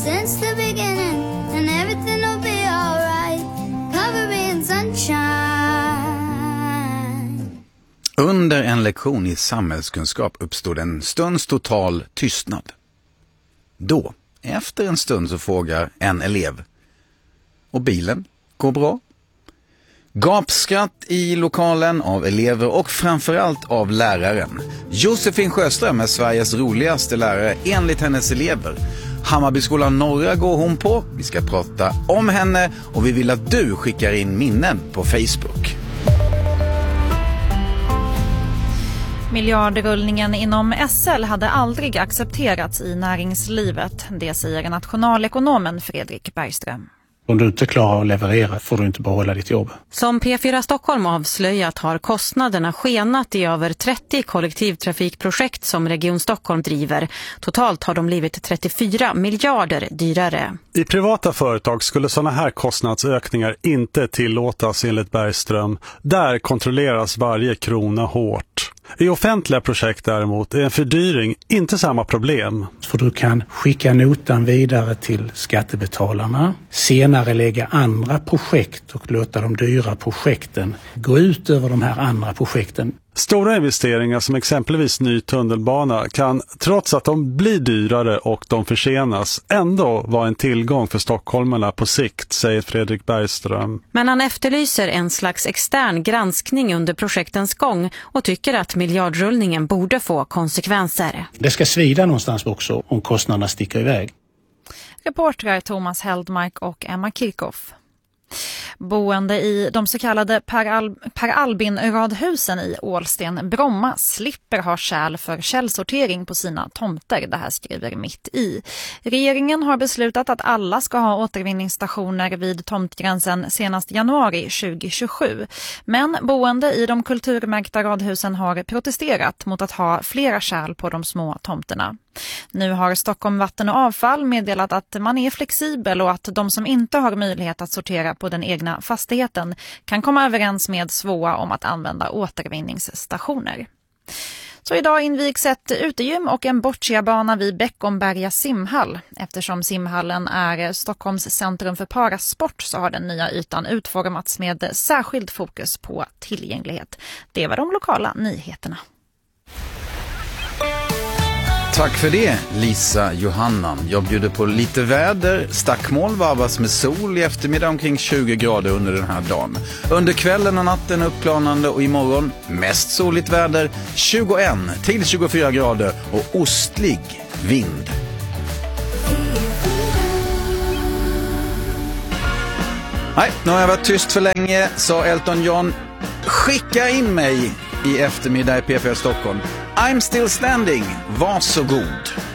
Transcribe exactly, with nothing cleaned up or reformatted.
since the beginning, and everything will be alright. Cover me in sunshine. Under en lektion i samhällskunskap uppstod en stunds total tystnad. Då, efter en stund, så frågar en elev: och bilen går bra? Gapskratt i lokalen av elever och framförallt av läraren. Josefin Sjöström är Sveriges roligaste lärare enligt hennes elever. Hammarbyskolan Norra går hon på. Vi ska prata om henne och vi vill att du skickar in minnen på Facebook. Miljardrullningen inom S L hade aldrig accepterats i näringslivet. Det säger nationalekonomen Fredrik Bergström. Om du inte klarar att leverera får du inte behålla ditt jobb. Som P fyra Stockholm avslöjat har kostnaderna skenat i över trettio kollektivtrafikprojekt som Region Stockholm driver. Totalt har de blivit trettiofyra miljarder dyrare. I privata företag skulle sådana här kostnadsökningar inte tillåtas enligt Bergström. Där kontrolleras varje krona hårt. I offentliga projekt däremot är en fördyring inte samma problem. För du kan skicka notan vidare till skattebetalarna, senare lägga andra projekt och låta de dyra projekten gå ut över de här andra projekten. Stora investeringar som exempelvis ny tunnelbana kan, trots att de blir dyrare och de försenas, ändå vara en tillgång för stockholmarna på sikt, säger Fredrik Bergström. Men han efterlyser en slags extern granskning under projektens gång och tycker att miljardrullningen borde få konsekvenser. Det ska svida någonstans också om kostnaderna sticker iväg. Reportrar Thomas Heldmark och Emma Kirchhoff. Boende i de så kallade Per, Al- Per Albin-radhusen i Ålsten, Bromma slipper ha kärl för källsortering på sina tomter. Det här skriver Mitt i. Regeringen har beslutat att alla ska ha återvinningsstationer vid tomtgränsen senast januari tjugohundratjugosju. Men boende i de kulturmärkta radhusen har protesterat mot att ha flera kärl på de små tomterna. Nu har Stockholm Vatten och Avfall meddelat att man är flexibel och att de som inte har möjlighet att sortera på den egna fastigheten kan komma överens med S V O A om att använda återvinningsstationer. Så idag invigs ett utegym och en bocciabana vid Beckomberga simhall. Eftersom simhallen är Stockholms centrum för parasport så har den nya ytan utformats med särskild fokus på tillgänglighet. Det var de lokala nyheterna. Tack för det, Lisa Johannan. Jag bjuder på lite väder. Stackmål varvas med sol i eftermiddag omkring tjugo grader under den här dagen. Under kvällen och natten uppklarnande och imorgon mest soligt väder, tjugoett till tjugofyra grader och ostlig vind. Nej, nu har jag varit tyst för länge, sa Elton John. Skicka in mig i eftermiddag i P fyra Stockholm. I'm still standing. Varsågod.